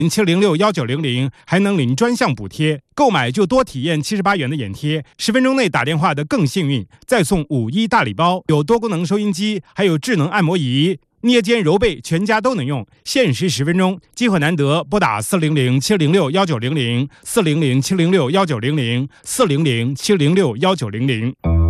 7061900还能领专项补贴，购买就多体验78元的眼贴，10分钟内打电话的更幸运，再送5·1大礼包，有多功能收音机，还有智能按摩仪。捏肩揉背，全家都能用，限时10分钟，机会难得，拨打400-706-1900，400-706-1900，400-706-1900。